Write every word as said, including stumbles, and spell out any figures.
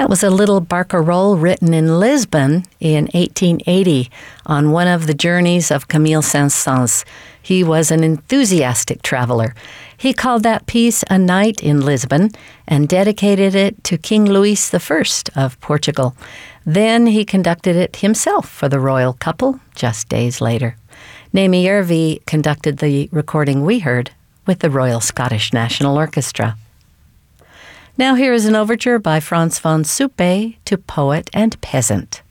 That was a little barcarolle written in Lisbon in eighteen eighty on one of the journeys of Camille Saint-Saëns. He was an enthusiastic traveler. He called that piece A Night in Lisbon and dedicated it to King Louis the First of Portugal. Then he conducted it himself for the royal couple just days later. Naomi Järvi conducted the recording we heard with the Royal Scottish National Orchestra. Now here is an overture by Frans van Suppe to Poet and Peasant.